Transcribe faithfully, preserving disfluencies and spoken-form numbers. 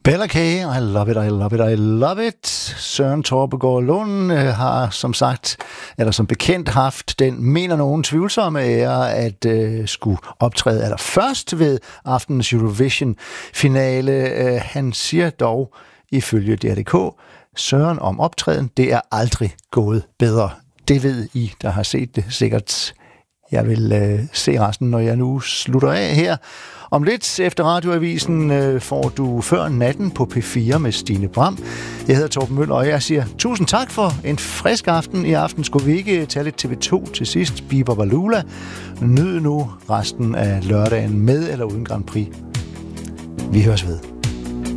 Bella K, I love it, I love it, I love it. Søren Torpegaard Lund øh, har som sagt, eller som bekendt haft den, mener nogen, tvivlsomme ære at øh, skulle optræde allerførst ved aftenens Eurovision-finale. Øh, han siger dog, ifølge D R D K, Søren om optræden, det er aldrig gået bedre. Det ved I, der har set det sikkert. Jeg vil øh, se resten, når jeg nu slutter af her. Om lidt efter Radioavisen øh, får du Før natten på P fire med Stine Bram. Jeg hedder Torben Møller, og jeg siger tusind tak for en frisk aften. I aften skulle vi ikke tage lidt T V to til sidst. Biber Valula. Nyd nu resten af lørdagen med eller uden Grand Prix. Vi høres ved.